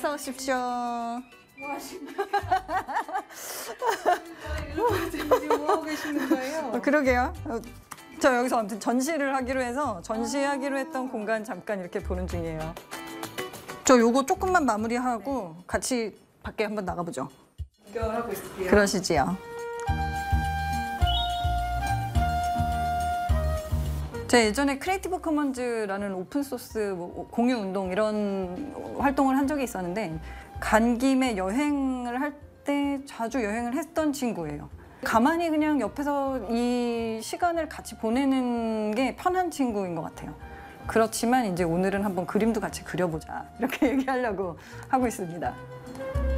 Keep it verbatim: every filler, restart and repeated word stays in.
어서 오십시오. 뭐 하십니까? 지금 뭐 하고 계시는 거예요? 어, 그러게요. 어, 저 여기서 아무튼 전시를 하기로 해서 전시하기로 했던 공간 잠깐 이렇게 보는 중이에요. 저 요거 조금만 마무리하고 같이 밖에 한번 나가보죠. 구경을 하고 있을게요. 그러시지요. 제가 예전에 크리에이티브 커먼즈라는 오픈소스 뭐 공유 운동 이런 활동을 한 적이 있었는데 간 김에 여행을 할 때 자주 여행을 했던 친구예요. 가만히 그냥 옆에서 이 시간을 같이 보내는 게 편한 친구인 것 같아요. 그렇지만 이제 오늘은 한번 그림도 같이 그려보자 이렇게 얘기하려고 하고 있습니다.